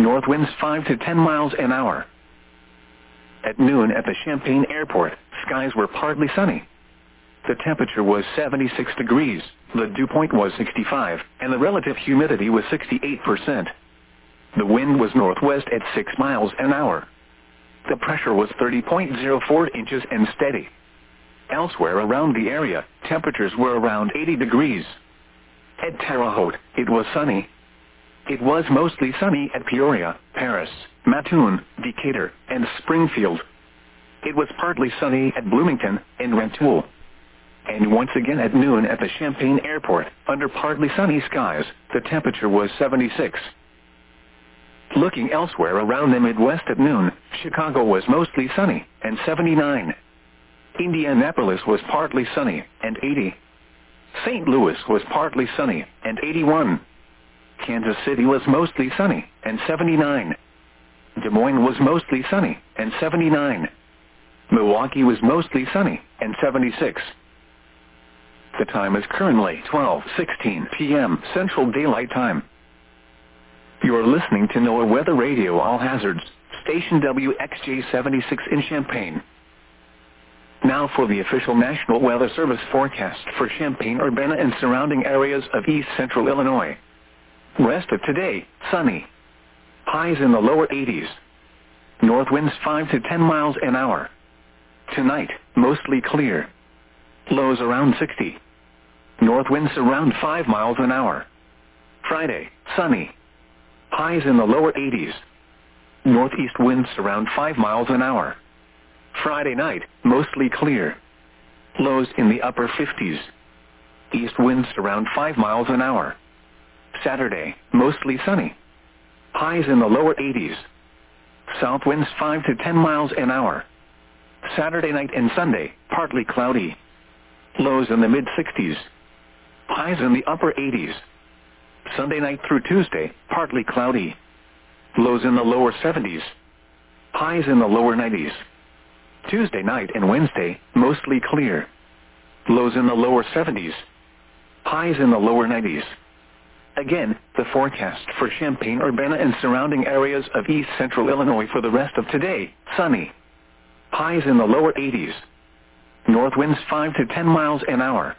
North winds 5 to 10 miles an hour. At noon at the Champaign Airport, skies were partly sunny. The temperature was 76 degrees, the dew point was 65, and the relative humidity was 68%. The wind was northwest at 6 miles an hour. The pressure was 30.04 inches and steady. Elsewhere around the area, temperatures were around 80 degrees. At Terre Haute, it was sunny. It was mostly sunny at Peoria, Paris, Mattoon, Decatur, and Springfield. It was partly sunny at Bloomington and Rantoul. And once again at noon at the Champaign Airport, under partly sunny skies, the temperature was 76. Looking elsewhere around the Midwest at noon, Chicago was mostly sunny, and 79. Indianapolis was partly sunny, and 80. St. Louis was partly sunny, and 81. Kansas City was mostly sunny, and 79. Des Moines was mostly sunny, and 79. Milwaukee was mostly sunny, and 76. The time is currently 12:16 p.m. Central Daylight Time. You are listening to NOAA Weather Radio All Hazards, station WXJ-76 in Champaign. Now for the official National Weather Service forecast for Champaign-Urbana and surrounding areas of east central Illinois. Rest of today, sunny. Highs in the lower 80s. North winds 5 to 10 miles an hour. Tonight, mostly clear. Lows around 60. North winds around 5 miles an hour. Friday, sunny. Highs in the lower 80s. Northeast winds around 5 miles an hour. Friday night, mostly clear. Lows in the upper 50s. East winds around 5 miles an hour. Saturday, mostly sunny. Highs in the lower 80s. South winds 5 to 10 miles an hour. Saturday night and Sunday, partly cloudy. Lows in the mid-60s. Highs in the upper 80s. Sunday night through Tuesday, partly cloudy. Lows in the lower 70s. Highs in the lower 90s. Tuesday night and Wednesday, mostly clear. Lows in the lower 70s. Highs in the lower 90s. Again, the forecast for Champaign-Urbana and surrounding areas of east central Illinois for the rest of today, sunny. Highs in the lower 80s. North winds 5 to 10 miles an hour.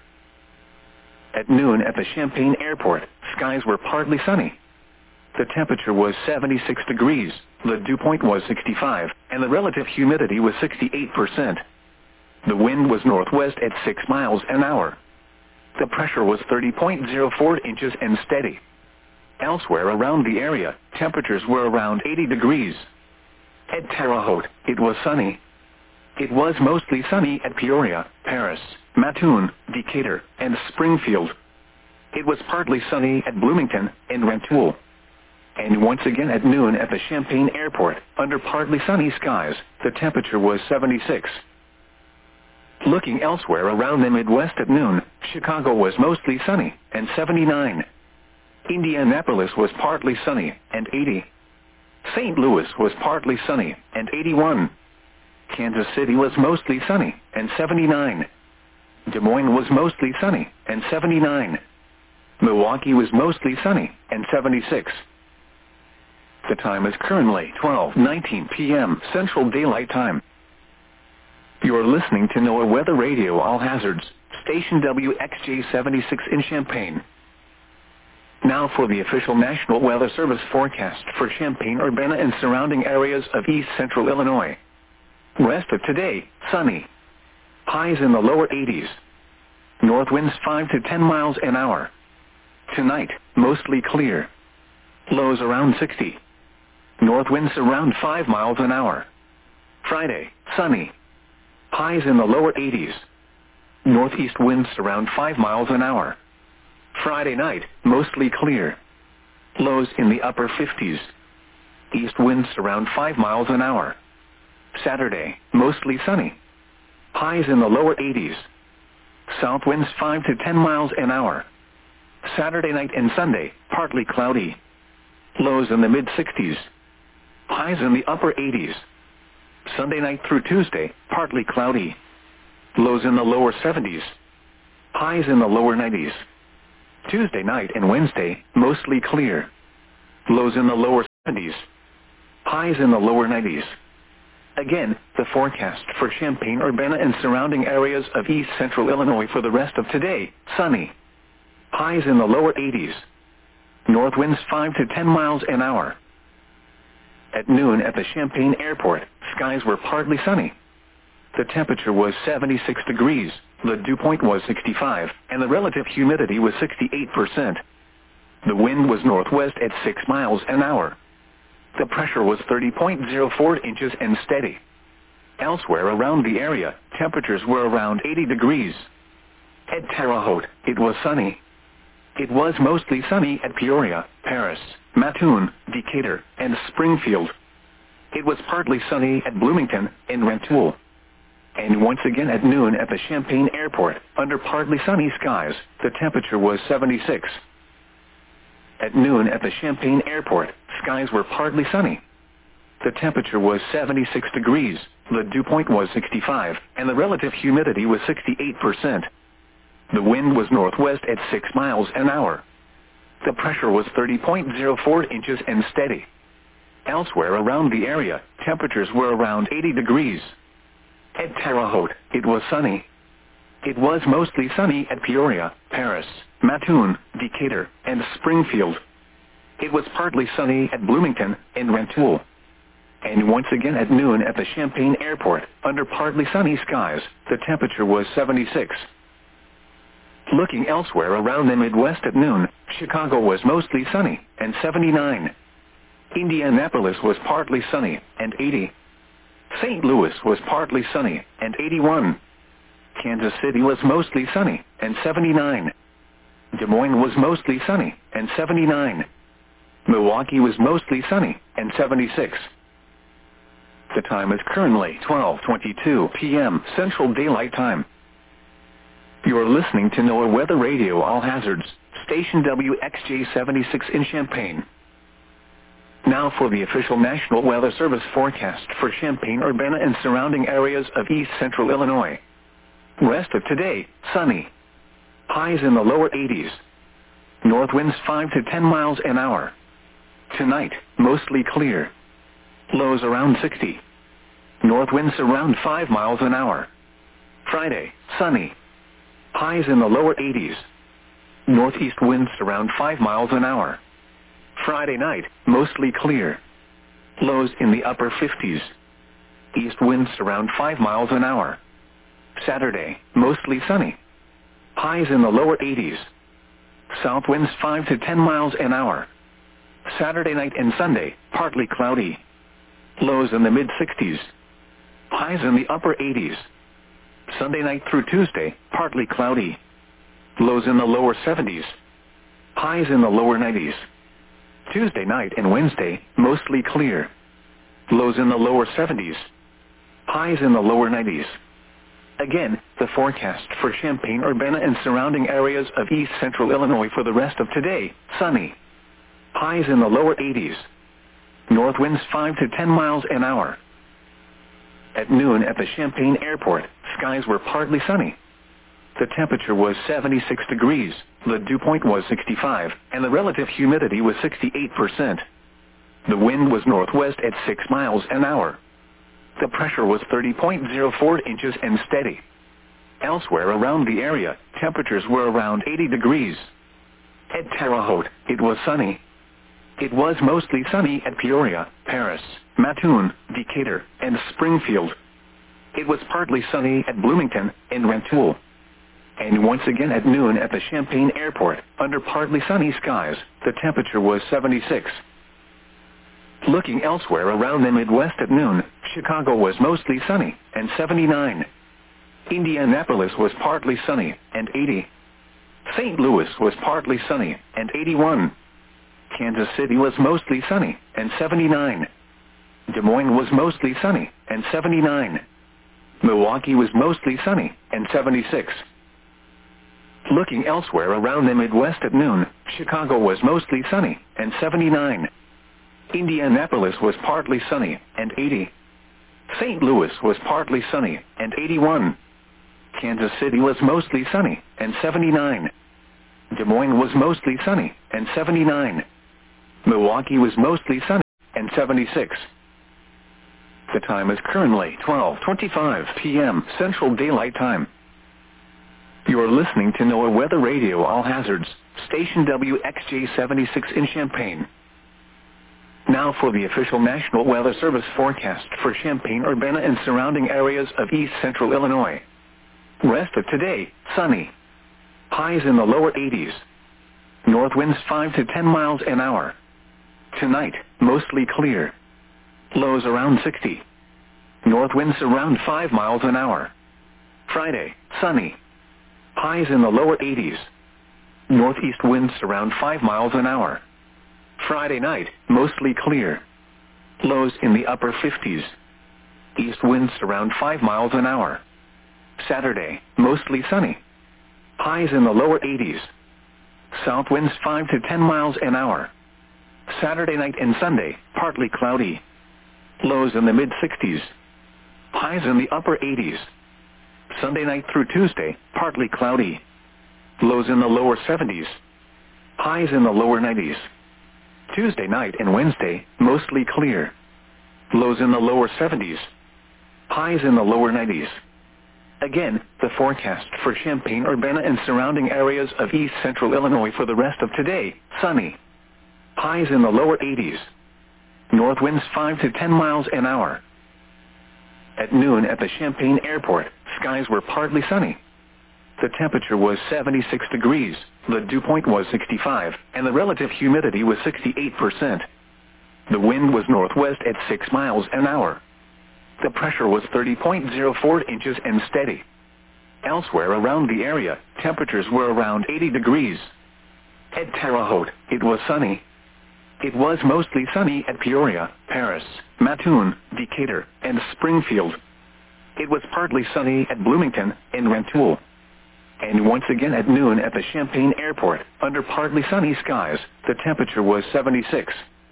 At noon at the Champaign Airport, skies were partly sunny. The temperature was 76 degrees, the dew point was 65, and the relative humidity was 68%. The wind was northwest at 6 miles an hour. The pressure was 30.04 inches and steady. Elsewhere around the area, temperatures were around 80 degrees. At Terre Haute, it was sunny. It was mostly sunny at Peoria, Paris, Mattoon, Decatur, and Springfield. It was partly sunny at Bloomington and Rantoul. And once again at noon at the Champaign Airport, under partly sunny skies, the temperature was 76. Looking elsewhere around the Midwest at noon, Chicago was mostly sunny, and 79. Indianapolis was partly sunny, and 80. St. Louis was partly sunny, and 81. Kansas City was mostly sunny, and 79. Des Moines was mostly sunny, and 79. Milwaukee was mostly sunny, and 76. The time is currently 12:19 p.m. Central Daylight Time. You are listening to NOAA Weather Radio All Hazards, station WXJ-76 in Champaign. Now for the official National Weather Service forecast for Champaign-Urbana and surrounding areas of east central Illinois. Rest of today, sunny. Highs in the lower 80s. North winds 5 to 10 miles an hour. Tonight, mostly clear. Lows around 60. North winds around 5 miles an hour. Friday, sunny. Highs in the lower 80s. Northeast winds around 5 miles an hour. Friday night, mostly clear. Lows in the upper 50s. East winds around 5 miles an hour. Saturday, mostly sunny. Highs in the lower 80s. South winds 5 to 10 miles an hour. Saturday night and Sunday, partly cloudy. Lows in the mid-60s. Highs in the upper 80s. Sunday night through Tuesday, partly cloudy. Lows in the lower 70s. Highs in the lower 90s. Tuesday night and Wednesday, mostly clear. Lows in the lower 70s. Highs in the lower 90s. Again, the forecast for Champaign-Urbana and surrounding areas of east central Illinois for the rest of today: sunny. Highs in the lower 80s. North winds 5 to 10 miles an hour. At noon at the Champaign Airport, skies were partly sunny. The temperature was 76 degrees, the dew point was 65, and the relative humidity was 68%. The wind was northwest at 6 miles an hour. The pressure was 30.04 inches and steady. Elsewhere around the area, temperatures were around 80 degrees. At Terre Haute, it was sunny. It was mostly sunny at Peoria, Paris, Mattoon, Decatur, and Springfield. It was partly sunny at Bloomington and Rantoul. And once again at noon at the Champaign Airport, under partly sunny skies, the temperature was 76. At noon at the Champaign Airport, skies were partly sunny. The temperature was 76 degrees, the dew point was 65, and the relative humidity was 68%. The wind was northwest at 6 miles an hour. The pressure was 30.04 inches and steady. Elsewhere around the area, temperatures were around 80 degrees. At Terre Haute, it was sunny. It was mostly sunny at Peoria, Paris, Mattoon, Decatur, and Springfield. It was partly sunny at Bloomington and Rantoul. And once again at noon at the Champaign Airport, under partly sunny skies, the temperature was 76. Looking elsewhere around the Midwest at noon, Chicago was mostly sunny and 79. Indianapolis was partly sunny and 80. St. Louis was partly sunny and 81. Kansas City was mostly sunny and 79. Des Moines was mostly sunny and 79. Milwaukee was mostly sunny and 76. The time is currently 12:22 p.m. Central Daylight Time. You are listening to NOAA Weather Radio All Hazards, station WXJ-76 in Champaign. Now for the official National Weather Service forecast for Champaign-Urbana and surrounding areas of east central Illinois. Rest of today, sunny. Highs in the lower 80s. North winds 5 to 10 miles an hour. Tonight, mostly clear. Lows around 60. North winds around 5 miles an hour. Friday, sunny. Highs in the lower 80s. Northeast winds around 5 miles an hour. Friday night, mostly clear. Lows in the upper 50s. East winds around 5 miles an hour. Saturday, mostly sunny. Highs in the lower 80s. South winds 5 to 10 miles an hour. Saturday night and Sunday, partly cloudy. Lows in the mid-60s. Highs in the upper 80s. Sunday night through Tuesday, partly cloudy. Lows in the lower 70s. Highs in the lower 90s. Tuesday night and Wednesday, mostly clear. Lows in the lower 70s. Highs in the lower 90s. Again, the forecast for Champaign-Urbana and surrounding areas of east central Illinois for the rest of today: sunny. Highs in the lower 80s. North winds 5 to 10 miles an hour. At noon at the Champaign Airport, skies were partly sunny. The temperature was 76 degrees, the dew point was 65, and the relative humidity was 68%. The wind was northwest at 6 miles an hour. The pressure was 30.04 inches and steady. Elsewhere around the area, temperatures were around 80 degrees. At Terre Haute, it was sunny. It was mostly sunny at Peoria, Paris, Mattoon, Decatur, and Springfield. It was partly sunny at Bloomington and Rantoul. And once again at noon at the Champaign Airport, under partly sunny skies, the temperature was 76. Looking elsewhere around the Midwest at noon, Chicago was mostly sunny and 79. Indianapolis was partly sunny and 80. St. Louis was partly sunny and 81. Kansas City was mostly sunny and 79. Des Moines was mostly sunny and 79. Milwaukee was mostly sunny and 76. Looking elsewhere around the Midwest at noon, Chicago was mostly sunny and 79. Indianapolis was partly sunny and 80. St. Louis was partly sunny and 81. Kansas City was mostly sunny and 79. Des Moines was mostly sunny and 79. Milwaukee was mostly sunny and 76. The time is currently 12:25 p.m. Central Daylight Time. You are listening to NOAA Weather Radio All Hazards, station WXJ-76 in Champaign. Now for the official National Weather Service forecast for Champaign-Urbana and surrounding areas of east central Illinois. Rest of today, sunny. Highs in the lower 80s. North winds 5 to 10 miles an hour. Tonight, mostly clear. Lows around 60. North winds around 5 miles an hour. Friday, sunny. Highs in the lower 80s. Northeast winds around 5 miles an hour. Friday night, mostly clear. Lows in the upper 50s. East winds around 5 miles an hour. Saturday, mostly sunny. Highs in the lower 80s. South winds 5 to 10 miles an hour. Saturday night and Sunday, partly cloudy. Lows in the mid-60s. Highs in the upper 80s. Sunday night through Tuesday, partly cloudy. Lows in the lower 70s. Highs in the lower 90s. Tuesday night and Wednesday, mostly clear. Lows in the lower 70s. Highs in the lower 90s. Again, the forecast for Champaign-Urbana and surrounding areas of east central Illinois for the rest of today, sunny. Highs in the lower 80s. North winds 5 to 10 miles an hour. At noon at the Champaign Airport, skies were partly sunny. The temperature was 76 degrees, the dew point was 65, and the relative humidity was 68%. The wind was northwest at 6 miles an hour. The pressure was 30.04 inches and steady. Elsewhere around the area, temperatures were around 80 degrees. At Terre Haute, it was sunny. It was mostly sunny at Peoria, Paris, Mattoon, Decatur, and Springfield. It was partly sunny at Bloomington and Rantoul. And once again at noon at the Champaign Airport, under partly sunny skies, the temperature was 76.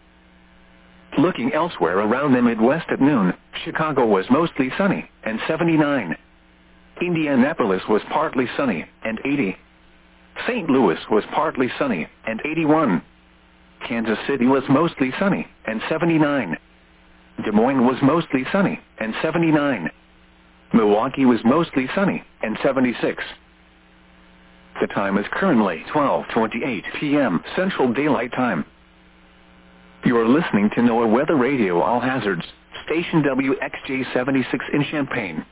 Looking elsewhere around the Midwest at noon, Chicago was mostly sunny, and 79. Indianapolis was partly sunny, and 80. St. Louis was partly sunny, and 81. Kansas City was mostly sunny, and 79. Des Moines was mostly sunny, and 79. Milwaukee was mostly sunny, and 76. The time is currently 12:28 p.m. Central Daylight Time. You are listening to NOAA Weather Radio All Hazards, station WXJ-76 in Champaign.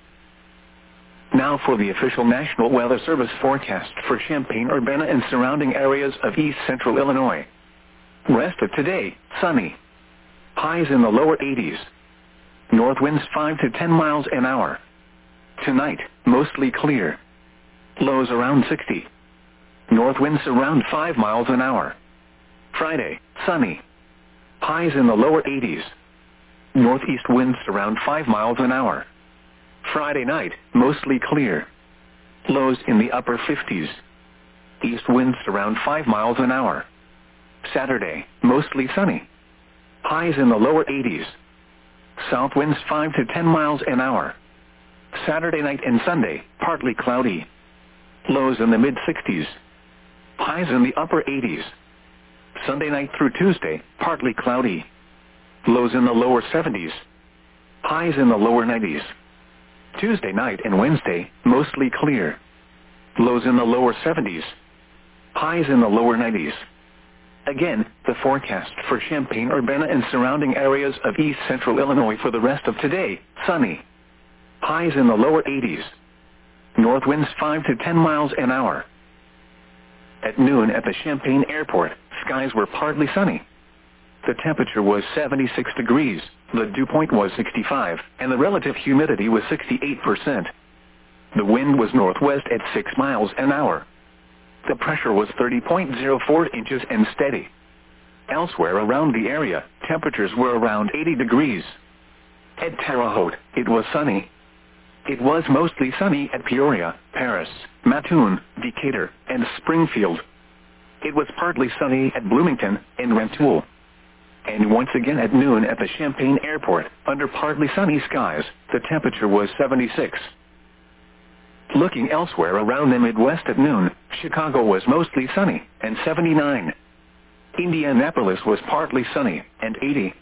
Now for the official National Weather Service forecast for Champaign-Urbana and surrounding areas of east central Illinois. Rest of today, sunny. Highs in the lower 80s. North winds 5 to 10 miles an hour. Tonight, mostly clear. Lows around 60. North winds around 5 miles an hour. Friday, sunny. Highs in the lower 80s. Northeast winds around 5 miles an hour. Friday night, mostly clear. Lows in the upper 50s. East winds around 5 miles an hour. Saturday, mostly sunny. Highs in the lower 80s. South winds 5 to 10 miles an hour. Saturday night and Sunday, partly cloudy. Lows in the mid-60s. Highs in the upper 80s. Sunday night through Tuesday, partly cloudy. Lows in the lower 70s. Highs in the lower 90s. Tuesday night and Wednesday, mostly clear. Lows in the lower 70s. Highs in the lower 90s. Again, the forecast for Champaign-Urbana and surrounding areas of east central Illinois for the rest of today, sunny. Highs in the lower 80s. North winds 5 to 10 miles an hour. At noon at the Champaign Airport, skies were partly sunny. The temperature was 76 degrees, the dew point was 65, and the relative humidity was 68%. The wind was northwest at 6 miles an hour. The pressure was 30.04 inches and steady. Elsewhere around the area, temperatures were around 80 degrees. At Terre Haute, it was sunny. It was mostly sunny at Peoria, Paris, Mattoon, Decatur, and Springfield. It was partly sunny at Bloomington and Rantoul. And once again at noon at the Champaign Airport, under partly sunny skies, the temperature was 76. Looking elsewhere around the Midwest at noon, Chicago was mostly sunny, and 79. Indianapolis was partly sunny, and 80.